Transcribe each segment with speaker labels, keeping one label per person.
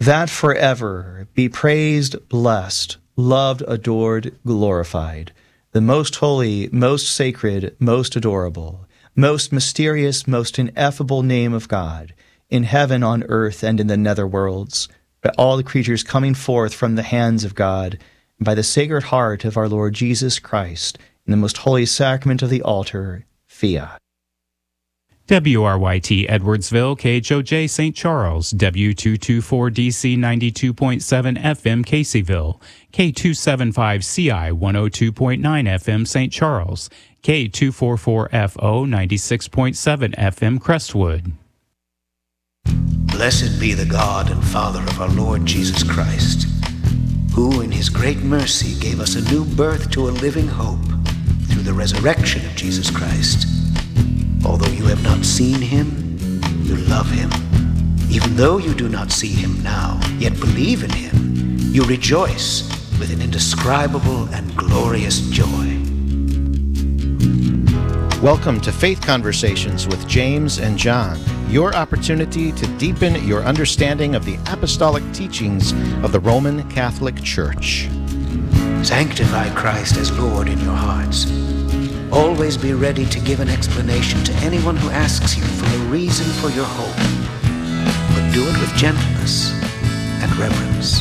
Speaker 1: that forever be praised, blessed, loved, adored, glorified, the most holy, most sacred, most adorable, most mysterious, most ineffable name of God, in heaven, on earth, and in the nether worlds, by all the creatures coming forth from the hands of God, and by the Sacred Heart of our Lord Jesus Christ, in the most holy sacrament of the altar, fiat.
Speaker 2: WRYT Edwardsville, KHOJ St. Charles, W224DC 92.7 FM Caseyville, K275CI 102.9 FM St. Charles, K244FO 96.7 FM Crestwood.
Speaker 3: Blessed be the God and Father of our Lord Jesus Christ, who in his great mercy gave us a new birth to a living hope through the resurrection of Jesus Christ. Although you have not seen him, you love him. Even though you do not see him now, yet believe in him, you rejoice with an indescribable and glorious joy.
Speaker 4: Welcome to Faith Conversations with James and John, your opportunity to deepen your understanding of the apostolic teachings of the Roman Catholic Church.
Speaker 3: Sanctify Christ as Lord in your hearts. Always be ready to give an explanation to anyone who asks you for the reason for your hope, but do it with gentleness and reverence.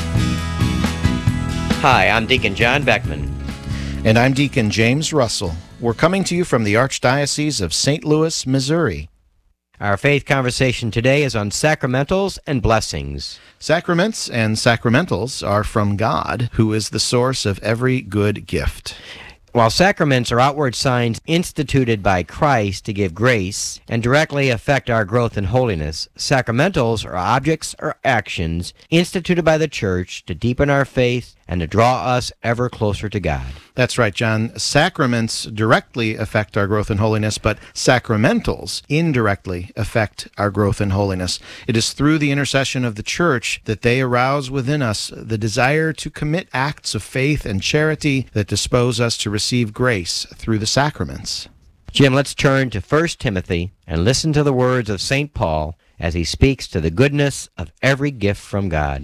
Speaker 5: Hi, I'm Deacon John Beckman.
Speaker 4: And I'm Deacon James Russell. We're coming to you from the Archdiocese of St. Louis, Missouri.
Speaker 5: Our faith conversation today is on sacramentals and blessings.
Speaker 4: Sacraments and sacramentals are from God, who is the source of every good gift.
Speaker 5: While sacraments are outward signs instituted by Christ to give grace and directly affect our growth in holiness, sacramentals are objects or actions instituted by the Church to deepen our faith and to draw us ever closer to God.
Speaker 4: That's right, John. Sacraments directly affect our growth in holiness, but sacramentals indirectly affect our growth in holiness. It is through the intercession of the Church that they arouse within us the desire to commit acts of faith and charity that dispose us to receive grace through the sacraments.
Speaker 5: Jim, let's turn to 1 Timothy and listen to the words of St. Paul as he speaks to the goodness of every gift from God.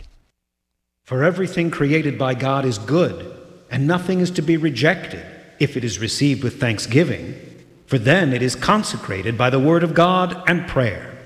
Speaker 6: For everything created by God is good, and nothing is to be rejected if it is received with thanksgiving, for then it is consecrated by the word of God and prayer.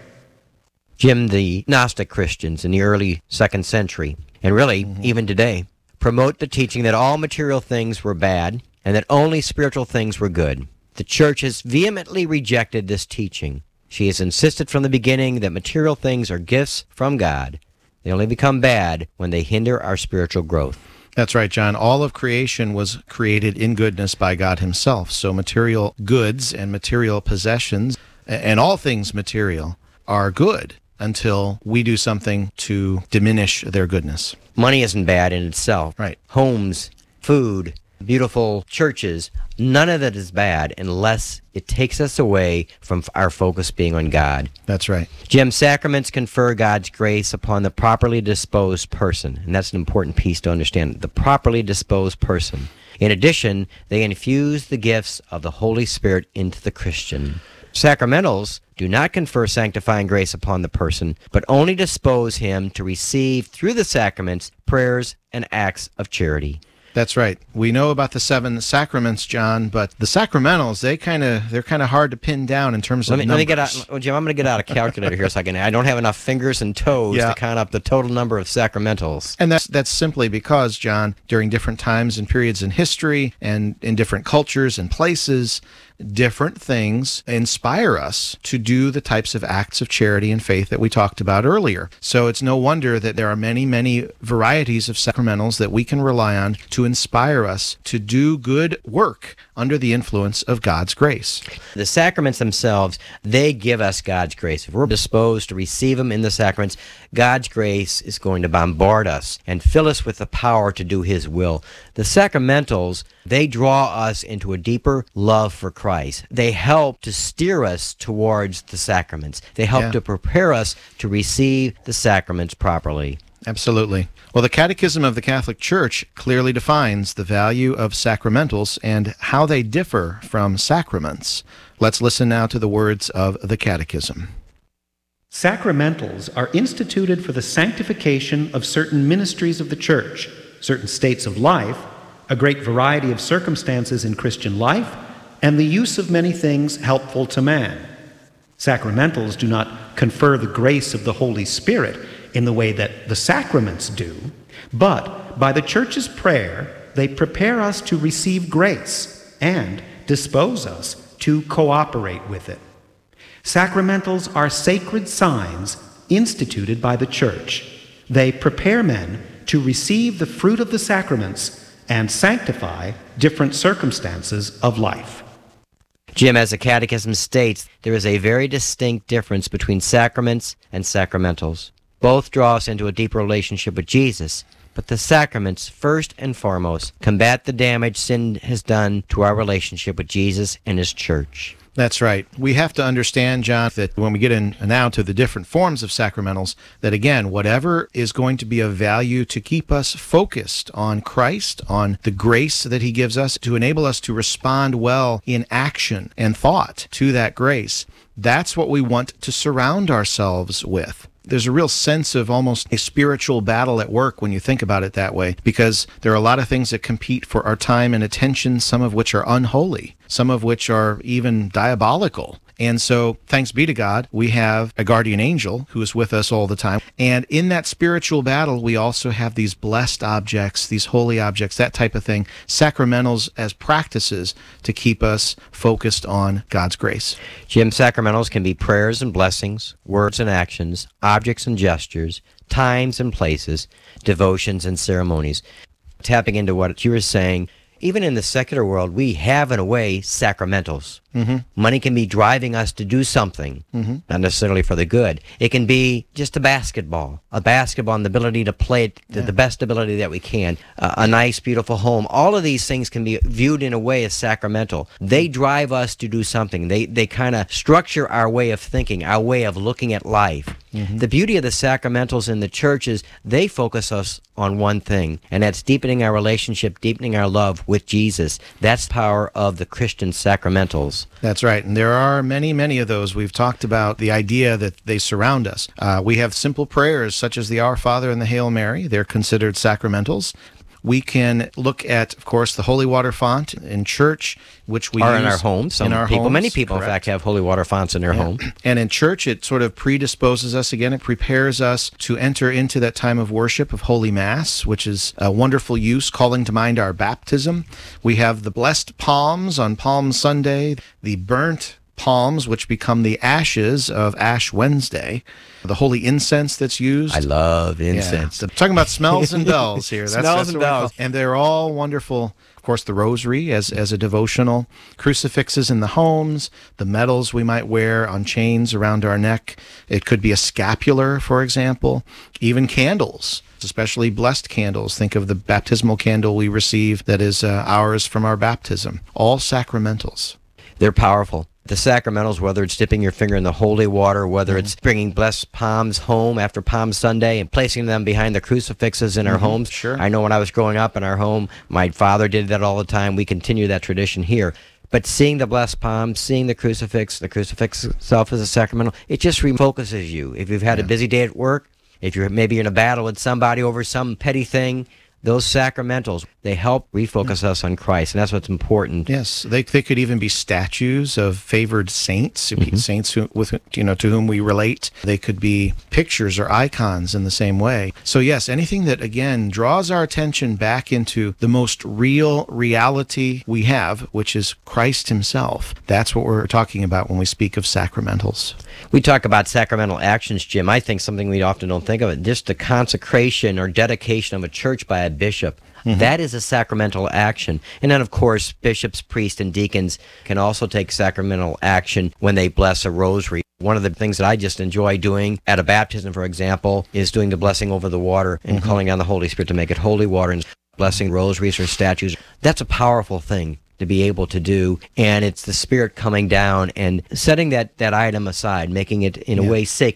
Speaker 5: Jim, the Gnostic Christians in the early 2nd century, and really even today, promote the teaching that all material things were bad and that only spiritual things were good. The Church has vehemently rejected this teaching. She has insisted from the beginning that material things are gifts from God. They only become bad when they hinder our spiritual growth.
Speaker 4: That's right, John. All of creation was created in goodness by God himself. So material goods and material possessions and all things material are good until we do something to diminish their goodness.
Speaker 5: Money isn't bad in itself.
Speaker 4: Right.
Speaker 5: Homes, food, beautiful churches, none of that is bad unless it takes us away from our focus being on God.
Speaker 4: That's right.
Speaker 5: Jim, sacraments confer God's grace upon the properly disposed person, and that's an important piece to understand, the properly disposed person. In addition, they infuse the gifts of the Holy Spirit into the Christian. Sacramentals do not confer sanctifying grace upon the person, but only dispose him to receive through the sacraments prayers and acts of charity.
Speaker 4: That's right. We know about the 7 sacraments, John, but the sacramentals, they're kind of hard to pin down in terms of numbers.
Speaker 5: Let me get out, Jim, I'm going to get out a calculator here so I don't have enough fingers and toes to count up the total number of sacramentals.
Speaker 4: And that's simply because, John, during different times and periods in history and in different cultures and places, different things inspire us to do the types of acts of charity and faith that we talked about earlier. So it's no wonder that there are many, many varieties of sacramentals that we can rely on to inspire us to do good work under the influence of God's grace.
Speaker 5: The sacraments themselves, they give us God's grace. If we're disposed to receive them in the sacraments, God's grace is going to bombard us and fill us with the power to do His will. The sacramentals, they draw us into a deeper love for Christ. They help to steer us towards the sacraments. They help to prepare us to receive the sacraments properly.
Speaker 4: Absolutely. Well, the Catechism of the Catholic Church clearly defines the value of sacramentals and how they differ from sacraments. Let's listen now to the words of the Catechism.
Speaker 6: Sacramentals are instituted for the sanctification of certain ministries of the church, certain states of life, a great variety of circumstances in Christian life, and the use of many things helpful to man. Sacramentals do not confer the grace of the Holy Spirit in the way that the sacraments do, but by the church's prayer, they prepare us to receive grace and dispose us to cooperate with it. Sacramentals are sacred signs instituted by the Church. They prepare men to receive the fruit of the sacraments and sanctify different circumstances of life.
Speaker 5: Jim, as the Catechism states, there is a very distinct difference between sacraments and sacramentals. Both draw us into a deeper relationship with Jesus, but the sacraments, first and foremost, combat the damage sin has done to our relationship with Jesus and His Church.
Speaker 4: That's right. We have to understand, John, that when we get in now to the different forms of sacramentals, that again, whatever is going to be of value to keep us focused on Christ, on the grace that He gives us, to enable us to respond well in action and thought to that grace, that's what we want to surround ourselves with. There's a real sense of almost a spiritual battle at work when you think about it that way, because there are a lot of things that compete for our time and attention, some of which are unholy, some of which are even diabolical. And so, thanks be to God, we have a guardian angel who is with us all the time. And in that spiritual battle, we also have these blessed objects, these holy objects, that type of thing, sacramentals as practices to keep us focused on God's grace.
Speaker 5: Jim, sacramentals can be prayers and blessings, words and actions, objects and gestures, times and places, devotions and ceremonies. Tapping into what you were saying, even in the secular world, we have, in a way, sacramentals. Mm-hmm. Money can be driving us to do something, not necessarily for the good. It can be just a basketball, and the ability to play it to the best ability that we can, a nice, beautiful home. All of these things can be viewed in a way as sacramental. They drive us to do something. They kind of structure our way of thinking, our way of looking at life. Mm-hmm. The beauty of the sacramentals in the church is they focus us on one thing, and that's deepening our relationship, deepening our love with Jesus. That's the power of the Christian sacramentals.
Speaker 4: That's right. And there are many, many of those. We've talked about the idea that they surround us. We have simple prayers such as the Our Father and the Hail Mary. They're considered sacramentals. We can look at, of course, the holy water font in church, which we
Speaker 5: use
Speaker 4: in
Speaker 5: our homes. Many people, correct, in fact, have holy water fonts in their home.
Speaker 4: And in church, it sort of predisposes us again. It prepares us to enter into that time of worship of Holy Mass, which is a wonderful use, calling to mind our baptism. We have the blessed palms on Palm Sunday, the burnt palms, which become the ashes of Ash Wednesday, the holy incense that's used.
Speaker 5: I love incense.
Speaker 4: Yeah. Talking about smells and bells here.
Speaker 5: Smells and bells.
Speaker 4: And they're all wonderful. Of course, the rosary as a devotional, crucifixes in the homes, the medals we might wear on chains around our neck. It could be a scapular, for example, even candles, especially blessed candles. Think of the baptismal candle we receive that is ours from our baptism. All sacramentals.
Speaker 5: They're powerful. The sacramentals, whether it's dipping your finger in the holy water, whether it's bringing blessed palms home after Palm Sunday and placing them behind the crucifixes in our homes.
Speaker 4: Sure.
Speaker 5: I know when I was growing up in our home, my father did that all the time. We continue that tradition here. But seeing the blessed palms, seeing the crucifix itself as a sacramental, it just refocuses you. If you've had a busy day at work, if you're maybe in a battle with somebody over some petty thing, those sacramentals, they help refocus us on Christ, and that's what's important.
Speaker 4: Yes, they could even be statues of favored saints, saints to whom we relate. They could be pictures or icons in the same way. So yes, anything that again draws our attention back into the most real reality we have, which is Christ Himself. That's what we're talking about when we speak of sacramentals.
Speaker 5: We talk about sacramental actions, Jim. I think something we often don't think of it, just the consecration or dedication of a church by a bishop. That is a sacramental action. And then, of course, bishops, priests, and deacons can also take sacramental action when they bless a rosary. One of the things that I just enjoy doing at a baptism, for example, is doing the blessing over the water and calling on the Holy Spirit to make it holy water and blessing rosaries or statues. That's a powerful thing to be able to do, and it's the Spirit coming down and setting that item aside, making it in a way sacred.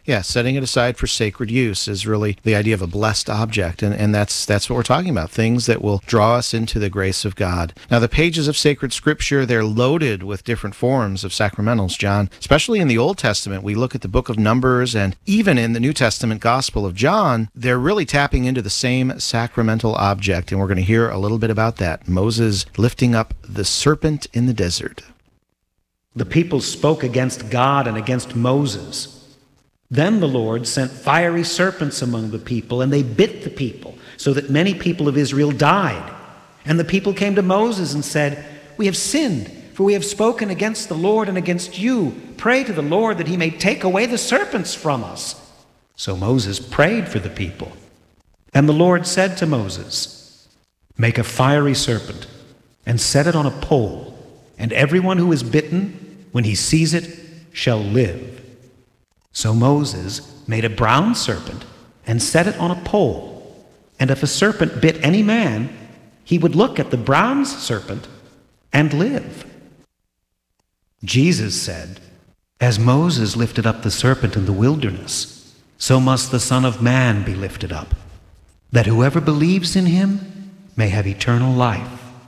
Speaker 4: Yeah, setting it aside for sacred use is really the idea of a blessed object, and that's what we're talking about, things that will draw us into the grace of God. Now, the pages of sacred Scripture, they're loaded with different forms of sacramentals, John. Especially in the Old Testament, we look at the book of Numbers, and even in the New Testament Gospel of John, they're really tapping into the same sacramental object, and we're going to hear a little bit about that. Moses lifting up the serpent in the desert.
Speaker 6: The people spoke against God and against Moses. Then the Lord sent fiery serpents among the people, and they bit the people, so that many people of Israel died. And the people came to Moses and said, "We have sinned, for we have spoken against the Lord and against you. Pray to the Lord that he may take away the serpents from us." So Moses prayed for the people. And the Lord said to Moses, "Make a fiery serpent and set it on a pole, and everyone who is bitten, when he sees it, shall live." So Moses made a brown serpent and set it on a pole. And if a serpent bit any man, he would look at the brown serpent and live. Jesus said, "As Moses lifted up the serpent in the wilderness, so must the Son of Man be lifted up, that whoever believes in him may have eternal life."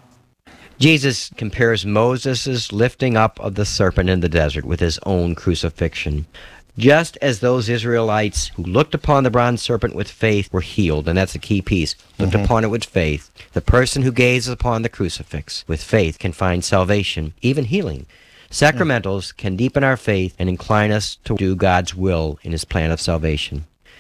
Speaker 5: Jesus compares Moses' lifting up of the serpent in the desert with his own crucifixion. Just as those Israelites who looked upon the bronze serpent with faith were healed, and that's a key piece, looked upon it with faith, the person who gazes upon the crucifix with faith can find salvation, even healing. Sacramentals can deepen our faith and incline us to do God's will in his plan of salvation.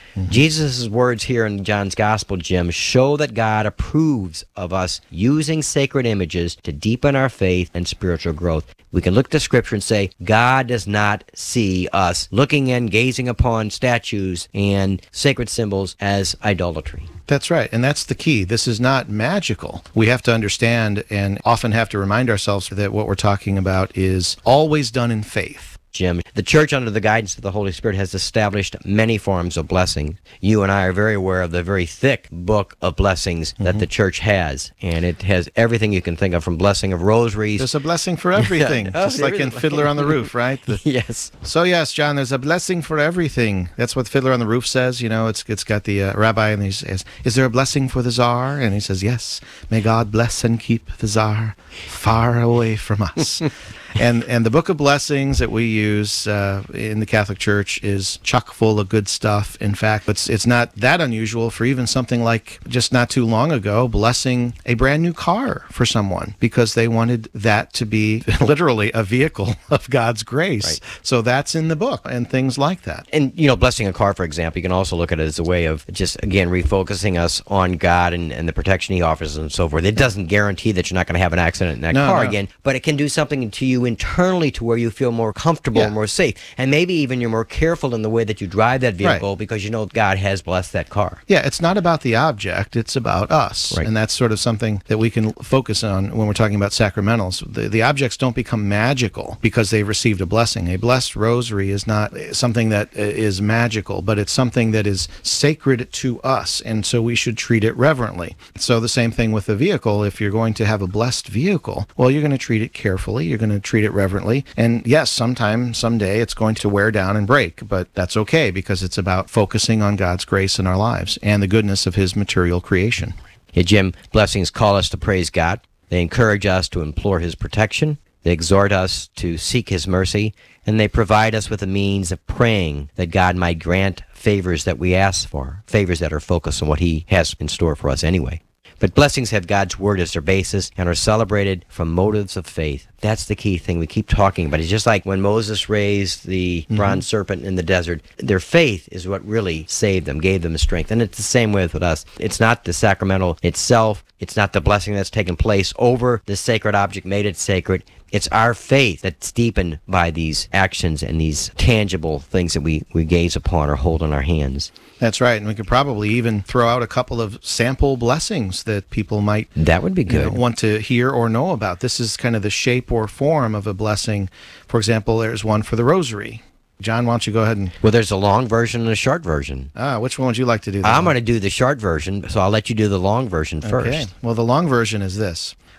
Speaker 5: Jesus' words here in John's Gospel, Jim, show that God approves of us using sacred images to deepen our faith and spiritual growth. We can look to Scripture and say, God does not see us looking and gazing upon statues and sacred symbols as idolatry.
Speaker 4: That's right, and that's the key. This is not magical. We have to understand and often have to remind ourselves that what we're talking about is always done in faith.
Speaker 5: Jim, the Church, under the guidance of the Holy Spirit, has established many forms of blessing. You and I are very aware of the very thick book of blessings that the Church has, and it has everything you can think of, from blessing of rosaries.
Speaker 4: There's a blessing for everything, just like in Fiddler on the Roof, right?
Speaker 5: Yes.
Speaker 4: So yes, John, there's a blessing for everything. That's what Fiddler on the Roof says. You know, it's got the rabbi, and he says, "Is there a blessing for the Tsar?" And he says, "Yes. May God bless and keep the Tsar far away from us." And the book of blessings that we use in the Catholic Church is chock full of good stuff. In fact, it's not that unusual for even something like just not too long ago blessing a brand new car for someone because they wanted that to be literally a vehicle of God's grace.
Speaker 5: Right.
Speaker 4: So that's in the book and things like that.
Speaker 5: And, blessing a car, for example, you can also look at it as a way of just, again, refocusing us on God and the protection he offers and so forth. It doesn't guarantee that you're not going to have an accident in that car again, but it can do something to you internally to where you feel more comfortable and more safe. And maybe even you're more careful in the way that you drive that vehicle because you know God has blessed that car.
Speaker 4: Yeah, it's not about the object, it's about us.
Speaker 5: Right.
Speaker 4: And that's sort of something that we can focus on when we're talking about sacramentals. The objects don't become magical because they've received a blessing. A blessed rosary is not something that is magical, but it's something that is sacred to us, and so we should treat it reverently. So the same thing with the vehicle. If you're going to have a blessed vehicle, well, you're going to treat it carefully, you're going to treat it reverently, and yes, someday it's going to wear down and break, but that's okay because it's about focusing on God's grace in our lives and the goodness of his material creation.
Speaker 5: Yeah, Jim, blessings call us to praise God. They encourage us to implore his protection. They exhort us to seek his mercy, and they provide us with a means of praying that God might grant favors that we ask for, favors that are focused on what he has in store for us anyway. But blessings have God's word as their basis and are celebrated from motives of faith. That's the key thing we keep talking about. It's just like when Moses raised the bronze serpent in the desert, their faith is what really saved them, gave them the strength. And it's the same way with us. It's not the sacramental itself. It's not the blessing that's taken place over the sacred object, made it sacred. It's our faith that's deepened by these actions and these tangible things that we gaze upon or hold in our hands.
Speaker 4: That's right, and we could probably even throw out a couple of sample blessings that people might
Speaker 5: that would be good.
Speaker 4: Want to hear or know about. This is kind of the shape or form of a blessing. For example, there's one for the rosary. John, why don't you go ahead and...
Speaker 5: Well, there's a long version and a short version.
Speaker 4: Which one would you like to do?
Speaker 5: I'm going to do the short version, so I'll let you do the long version first.
Speaker 4: Okay. Well, the long version is this.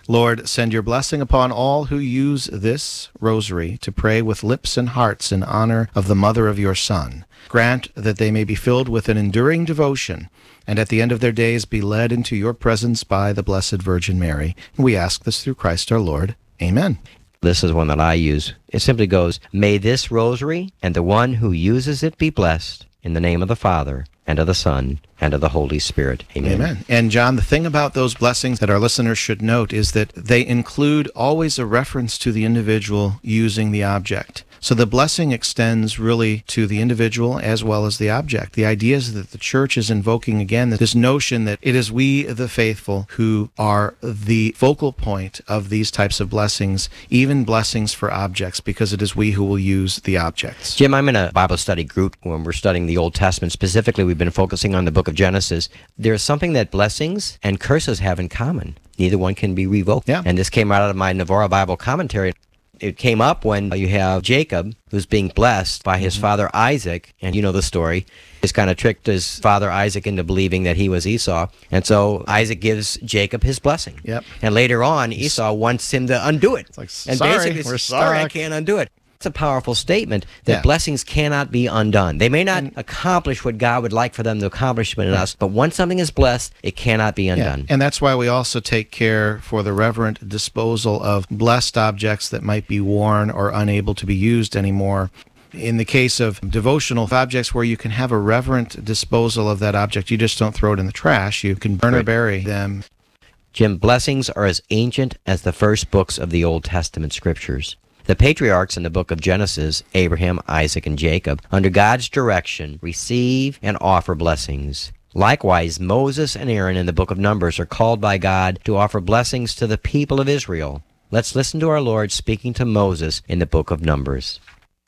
Speaker 4: Lord, send your blessing upon all who use this rosary to pray with lips and hearts in honor of the mother of your Son. Grant that they may be filled with an enduring devotion, and at the end of their days be led into your presence by the Blessed Virgin Mary. We ask this through Christ our Lord. Amen.
Speaker 5: This is one that I use. It simply goes, may this rosary and the one who uses it be blessed in the name of the Father, and of the Son, and of the Holy Spirit. Amen.
Speaker 4: Amen. And John, the thing about those blessings that our listeners should note is that they include always a reference to the individual using the object. So the blessing extends really to the individual as well as the object. The idea is that the church is invoking again this notion that it is we, the faithful, who are the focal point of these types of blessings, even blessings for objects, because it is we who will use the objects.
Speaker 5: Jim, I'm in a Bible study group when we're studying the Old Testament. Specifically, we've been focusing on the book of Genesis. There's something that blessings and curses have in common. Neither one can be revoked.
Speaker 4: Yeah.
Speaker 5: And this came out of my Navarro Bible commentary. It came up when you have Jacob, who's being blessed by his father Isaac, and you know the story. He's kind of tricked his father Isaac into believing that he was Esau, and so Isaac gives Jacob his blessing.
Speaker 4: Yep.
Speaker 5: And later on, Esau wants him to undo it.
Speaker 4: It's like,
Speaker 5: and
Speaker 4: sorry,
Speaker 5: basically,
Speaker 4: we're
Speaker 5: sorry, I
Speaker 4: stuck.
Speaker 5: can't undo it. It's a powerful statement that
Speaker 4: Yeah.
Speaker 5: blessings cannot be undone. They may not accomplish what God would like for them to accomplish in us, but once something is blessed, it cannot be undone.
Speaker 4: And that's why we also take care for the reverent disposal of blessed objects that might be worn or unable to be used anymore. In the case of devotional objects where you can have a reverent disposal of that object, you just don't throw it in the trash. You can burn or bury them.
Speaker 5: Jim, blessings are as ancient as the first books of the Old Testament scriptures. The patriarchs in the book of Genesis, Abraham, Isaac, and Jacob, under God's direction, receive and offer blessings. Likewise, Moses and Aaron in the book of Numbers are called by God to offer blessings to the people of Israel. Let's listen to our Lord speaking to Moses in the book of Numbers.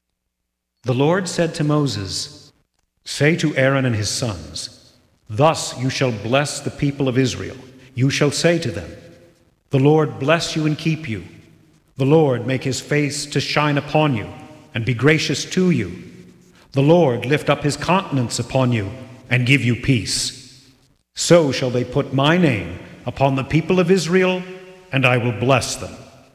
Speaker 6: The Lord said to Moses, "Say to Aaron and his sons, thus you shall bless the people of Israel. You shall say to them, the Lord bless you and keep you. The Lord make his face to shine upon you and be gracious to you. The Lord lift up his countenance upon you and give you peace. So shall they put my name upon the people of Israel, and I will bless them."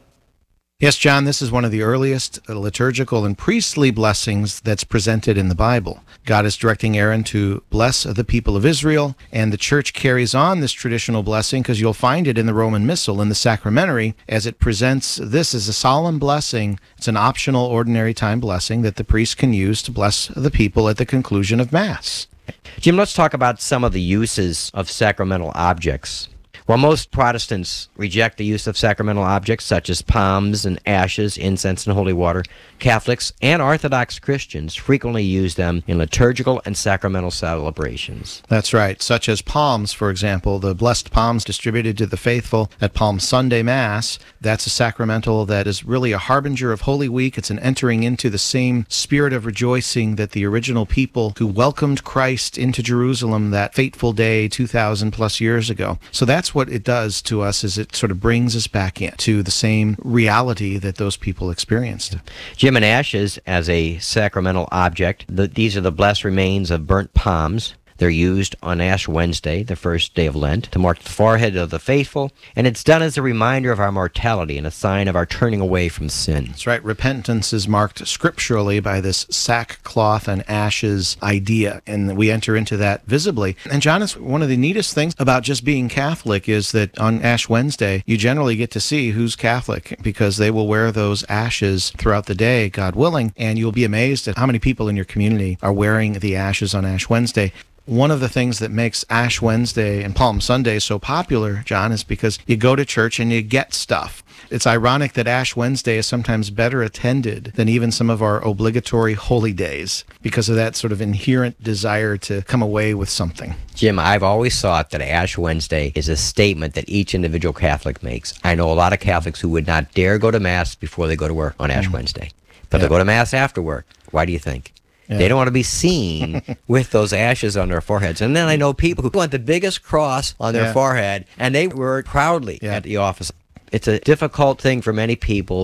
Speaker 4: Yes, John, this is one of the earliest liturgical and priestly blessings that's presented in the Bible. God is directing Aaron to bless the people of Israel, and the church carries on this traditional blessing because you'll find it in the Roman Missal, in the sacramentary, as it presents this as a solemn blessing. It's an optional ordinary time blessing that the priest can use to bless the people at the conclusion of Mass.
Speaker 5: Jim, let's talk about some of the uses of sacramental objects. While most Protestants reject the use of sacramental objects such as palms and ashes, incense and holy water, Catholics and Orthodox Christians frequently use them in liturgical and sacramental celebrations.
Speaker 4: That's right, such as palms, for example, the blessed palms distributed to the faithful at Palm Sunday Mass. That's a sacramental that is really a harbinger of Holy Week. It's an entering into the same spirit of rejoicing that the original people who welcomed Christ into Jerusalem that fateful day 2,000 plus years ago. So that's what it does to us, is it sort of brings us back into the same reality that those people experienced.
Speaker 5: Jim, and ashes as a sacramental object, these are the blessed remains of burnt palms. They're used on Ash Wednesday, the first day of Lent, to mark the forehead of the faithful, and it's done as a reminder of our mortality and a sign of our turning away from sin.
Speaker 4: That's right. Repentance is marked scripturally by this sackcloth and ashes idea, and we enter into that visibly. And John, is one of the neatest things about just being Catholic is that on Ash Wednesday, you generally get to see who's Catholic, because they will wear those ashes throughout the day, God willing, and you'll be amazed at how many people in your community are wearing the ashes on Ash Wednesday. One of the things that makes Ash Wednesday and Palm Sunday so popular, John, is because you go to church and you get stuff. It's ironic that Ash Wednesday is sometimes better attended than even some of our obligatory holy days because of that sort of inherent desire to come away with something.
Speaker 5: Jim, I've always thought that Ash Wednesday is a statement that each individual Catholic makes. I know a lot of Catholics who would not dare go to Mass before they go to work on Ash Wednesday, but they'll go to Mass after work. Why do you think?
Speaker 4: Yeah.
Speaker 5: They don't want to be seen with those ashes on their foreheads. And then I know people who want the biggest cross on their forehead, and they wear it proudly at the office. It's a difficult thing for many people.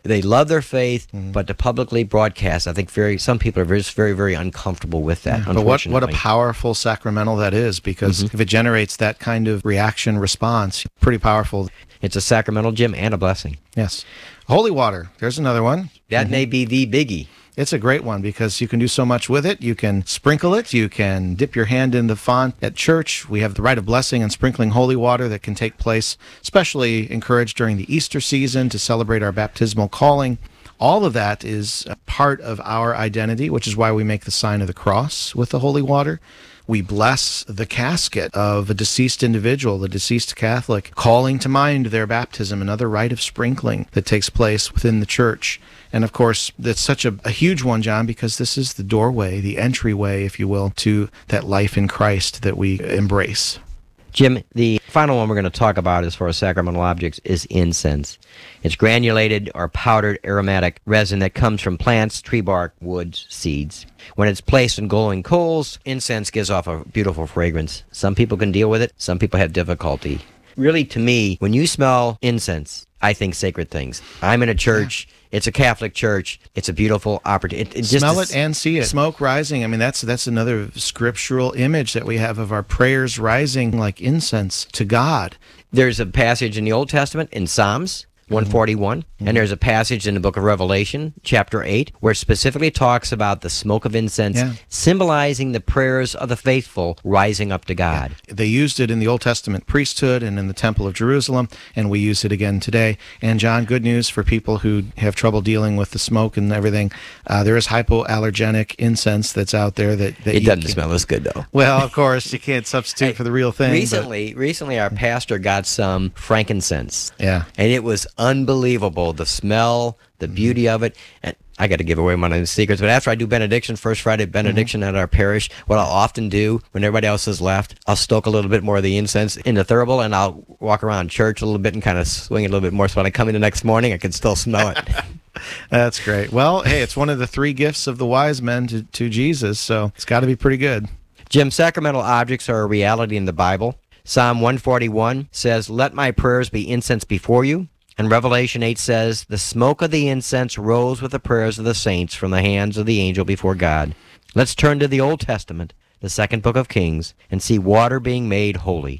Speaker 5: They love their faith, but to publicly broadcast, I think some people are just very, very uncomfortable with that.
Speaker 4: But what a powerful sacramental that is, because if it generates that kind of reaction response, pretty powerful.
Speaker 5: It's a sacramental, Jim, and a blessing.
Speaker 4: Yes. Holy water. There's another one.
Speaker 5: That may be the biggie.
Speaker 4: It's a great one because you can do so much with it. You can sprinkle it. You can dip your hand in the font at church. We have the rite of blessing and sprinkling holy water that can take place, especially encouraged during the Easter season to celebrate our baptismal calling. All of that is a part of our identity, which is why we make the sign of the cross with the holy water. We bless the casket of a deceased individual, the deceased Catholic, calling to mind their baptism, another rite of sprinkling that takes place within the church. And of course, that's such a huge one, John, because this is the doorway, the entryway, if you will, to that life in Christ that we embrace.
Speaker 5: Jim, the final one we're going to talk about as far as sacramental objects is incense. It's granulated or powdered aromatic resin that comes from plants, tree bark, woods, seeds. When it's placed in glowing coals, incense gives off a beautiful fragrance. Some people can deal with it. Some people have difficulty. Really, to me, when you smell incense, I think sacred things. I'm in a church. It's a Catholic church. It's a beautiful opportunity.
Speaker 4: Smell it and see it. Smoke rising. I mean, that's another scriptural image that we have of our prayers rising like incense to God.
Speaker 5: There's a passage in the Old Testament in Psalms 141, and there's a passage in the book of Revelation, chapter 8, where it specifically talks about the smoke of incense, symbolizing the prayers of the faithful rising up to God.
Speaker 4: They used it in the Old Testament priesthood and in the Temple of Jerusalem, and we use it again today. And John, good news for people who have trouble dealing with the smoke and everything. There is hypoallergenic incense that's out there that
Speaker 5: it doesn't smell as good, though.
Speaker 4: Well, of course, you can't substitute for the real thing.
Speaker 5: Recently, our pastor got some frankincense.
Speaker 4: Yeah.
Speaker 5: And it was unbelievable, the smell, the beauty of it. And I got to give away one of the secrets, but after I do benediction, First Friday benediction at our parish, what I'll often do when everybody else has left, I'll stoke a little bit more of the incense in the thurible, and I'll walk around church a little bit and kind of swing it a little bit more, so when I come in the next morning, I can still smell it.
Speaker 4: That's great. Well, hey, it's one of the three gifts of the wise men to Jesus, so it's got to be pretty good.
Speaker 5: Jim, sacramental objects are a reality in the Bible. Psalm 141 says, "Let my prayers be incense before you." And Revelation 8 says, "The smoke of the incense rose with the prayers of the saints from the hands of the angel before God." Let's turn to the Old Testament, the second book of Kings, and see water being made holy.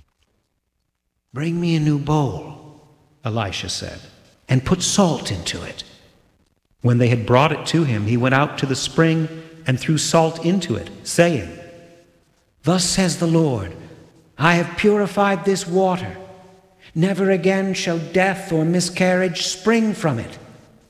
Speaker 6: "Bring me a new bowl," Elisha said, "and put salt into it." When they had brought it to him, he went out to the spring and threw salt into it, saying, "Thus says the Lord, I have purified this water. Never again shall death or miscarriage spring from it."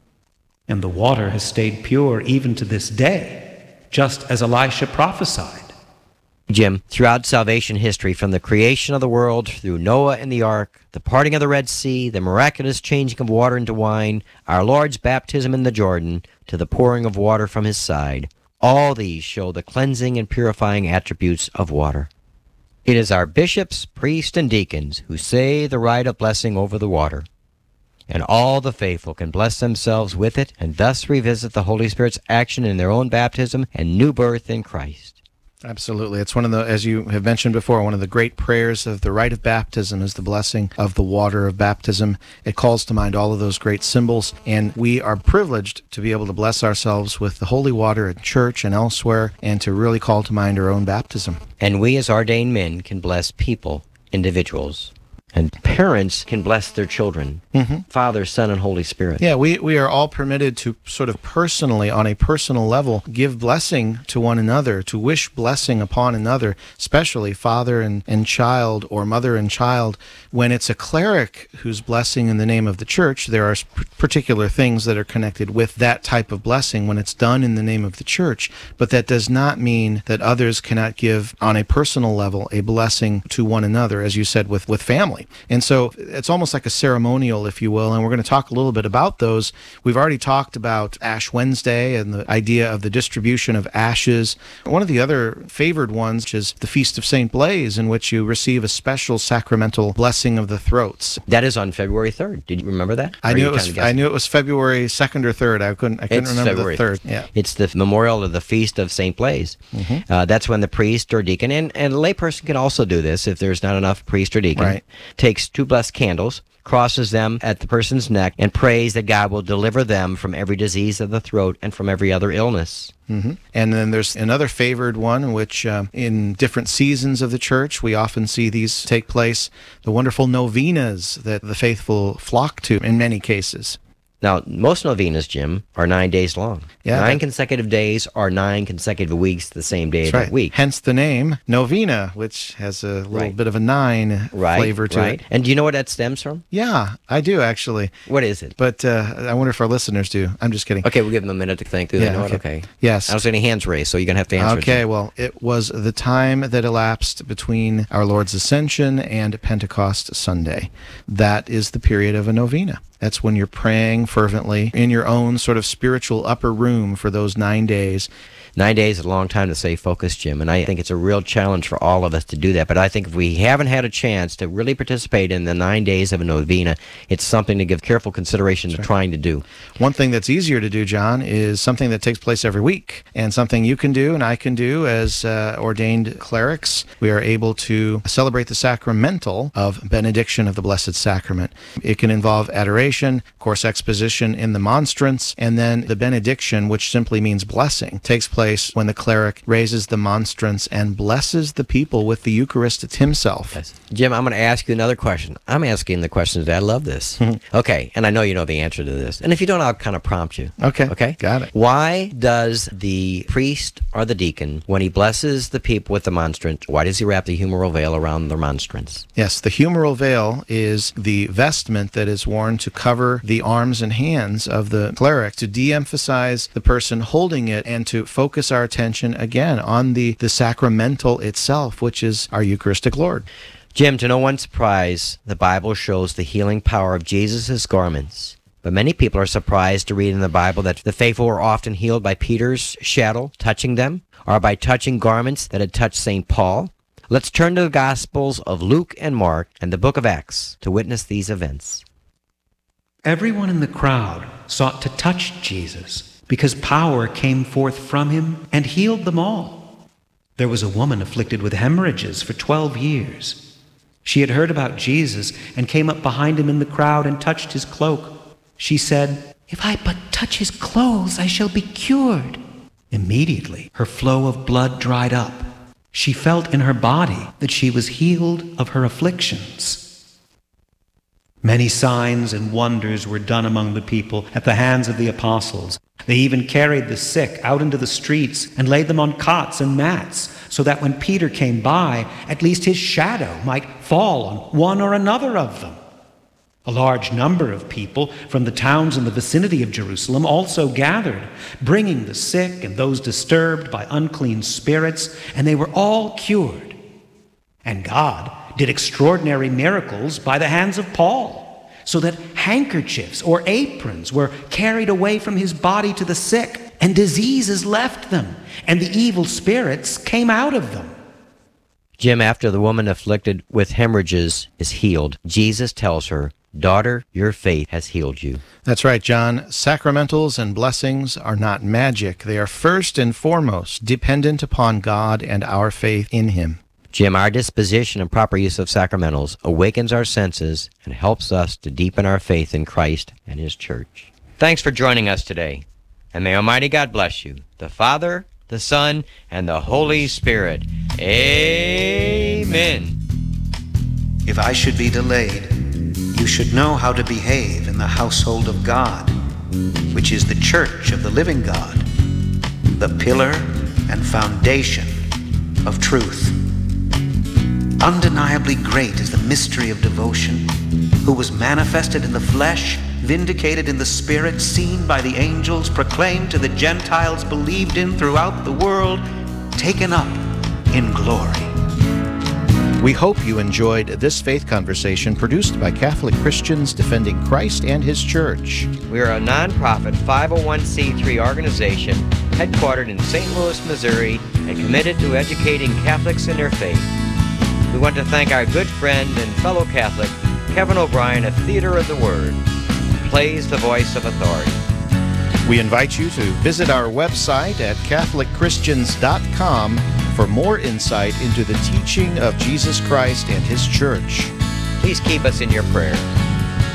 Speaker 6: And the water has stayed pure even to this day, just as Elisha prophesied.
Speaker 5: Jim, throughout salvation history, from the creation of the world through Noah and the ark, the parting of the Red Sea, the miraculous changing of water into wine, our Lord's baptism in the Jordan, to the pouring of water from his side, all these show the cleansing and purifying attributes of water. It is our bishops, priests, and deacons who say the rite of blessing over the water, and all the faithful can bless themselves with it and thus revisit the Holy Spirit's action in their own baptism and new birth in Christ.
Speaker 4: Absolutely. It's one of the, as you have mentioned before, one of the great prayers of the rite of baptism is the blessing of the water of baptism. It calls to mind all of those great symbols, and we are privileged to be able to bless ourselves with the holy water at church and elsewhere, and to really call to mind our own baptism.
Speaker 5: And we as ordained men can bless people, individuals. And parents can bless their children, Father, Son, and Holy Spirit.
Speaker 4: Yeah, we are all permitted to sort of personally, on a personal level, give blessing to one another, to wish blessing upon another, especially father and child, or mother and child. When it's a cleric who's blessing in the name of the church, there are particular things that are connected with that type of blessing when it's done in the name of the church. But that does not mean that others cannot give, on a personal level, a blessing to one another, as you said, with family. And so it's almost like a ceremonial, if you will, and we're going to talk a little bit about those. We've already talked about Ash Wednesday and the idea of the distribution of ashes. One of the other favored ones is the Feast of St. Blaise, in which you receive a special sacramental blessing of the throats.
Speaker 5: That is on February 3rd. Did you remember that?
Speaker 4: I knew it was February 2nd or 3rd. I couldn't remember
Speaker 5: February.
Speaker 4: the 3rd. Yeah.
Speaker 5: It's the memorial of the Feast of St. Blaise. That's when the priest or deacon, and a layperson can also do this if there's not enough priest or deacon.
Speaker 4: Right.
Speaker 5: takes 2 blessed candles, crosses them at the person's neck, and prays that God will deliver them from every disease of the throat and from every other illness.
Speaker 4: Mm-hmm. And then there's another favored one, which in different seasons of the church, we often see these take place, the wonderful novenas that the faithful flock to in many cases.
Speaker 5: Now, most novenas, Jim, are 9 days long.
Speaker 4: Yeah,
Speaker 5: 9 consecutive days or 9 consecutive weeks the same day of that week.
Speaker 4: Hence the name novena, which has a little bit of a 9 flavor to it.
Speaker 5: And do you know where that stems from?
Speaker 4: Yeah, I do actually.
Speaker 5: What is it?
Speaker 4: But I wonder if our listeners do. I'm just kidding.
Speaker 5: Okay, we'll give them a minute to think through that. Okay.
Speaker 4: Yes.
Speaker 5: I don't see any hands raised, so you're going to have to answer it.
Speaker 4: Okay, well, it was the time that elapsed between our Lord's Ascension and Pentecost Sunday. That is the period of a novena. That's when you're praying fervently in your own sort of spiritual upper room for those 9 days.
Speaker 5: 9 days is a long time to stay focused, Jim, and I think it's a real challenge for all of us to do that. But I think if we haven't had a chance to really participate in the 9 days of a novena, it's something to give careful consideration to trying to do.
Speaker 4: One thing that's easier to do, John, is something that takes place every week, and something you can do and I can do as ordained clerics. We are able to celebrate the sacramental of benediction of the Blessed Sacrament. It can involve adoration, of course, exposition in the monstrance, and then the benediction, which simply means blessing, takes place when the cleric raises the monstrance and blesses the people with the Eucharist himself.
Speaker 5: Yes. Jim, I'm going to ask you another question. I'm asking the questions that I love this. Okay, and I know you know the answer to this. And if you don't, I'll kind of prompt you.
Speaker 4: Okay, got it.
Speaker 5: Why does the priest or the deacon, when he blesses the people with the monstrance, why does he wrap the humeral veil around the monstrance?
Speaker 4: Yes, the humeral veil is the vestment that is worn to cover the arms and hands of the cleric, to de-emphasize the person holding it and to focus our attention again on the sacramental itself, which is our Eucharistic Lord.
Speaker 5: Jim, to no one's surprise, the Bible shows the healing power of Jesus' garments. But many people are surprised to read in the Bible that the faithful were often healed by Peter's shadow touching them, or by touching garments that had touched St. Paul. Let's turn to the Gospels of Luke and Mark and the book of Acts to witness these events.
Speaker 6: Everyone in the crowd sought to touch Jesus, because power came forth from him and healed them all. There was a woman afflicted with hemorrhages for 12 years. She had heard about Jesus and came up behind him in the crowd and touched his cloak. She said, "If I but touch his clothes, I shall be cured." Immediately, her flow of blood dried up. She felt in her body that she was healed of her afflictions. Many signs and wonders were done among the people at the hands of the apostles. They even carried the sick out into the streets and laid them on cots and mats, so that when Peter came by, at least his shadow might fall on one or another of them. A large number of people from the towns in the vicinity of Jerusalem also gathered, bringing the sick and those disturbed by unclean spirits, and they were all cured. And God did extraordinary miracles by the hands of Paul, so that handkerchiefs or aprons were carried away from his body to the sick, and diseases left them, and the evil spirits came out of them.
Speaker 5: Jim, after the woman afflicted with hemorrhages is healed, Jesus tells her, "Daughter, your faith has healed you."
Speaker 4: That's right, John. Sacramentals and blessings are not magic. They are first and foremost dependent upon God and our faith in him.
Speaker 5: Jim, our disposition and proper use of sacramentals awakens our senses and helps us to deepen our faith in Christ and his church. Thanks for joining us today, and may Almighty God bless you, the Father, the Son, and the Holy Spirit. Amen.
Speaker 3: If I should be delayed, you should know how to behave in the household of God, which is the church of the living God, the pillar and foundation of truth. Undeniably great is the mystery of devotion, who was manifested in the flesh, vindicated in the spirit, seen by the angels, proclaimed to the Gentiles, believed in throughout the world, taken up in glory.
Speaker 4: We hope you enjoyed this faith conversation produced by Catholic Christians defending Christ and his church.
Speaker 5: We are a non-profit 501c3 organization headquartered in St. Louis, Missouri, and committed to educating Catholics in their faith. We want to thank our good friend and fellow Catholic, Kevin O'Brien of Theater of the Word, who plays the voice of authority.
Speaker 4: We invite you to visit our website at CatholicChristians.com for more insight into the teaching of Jesus Christ and his church.
Speaker 5: Please keep us in your prayers.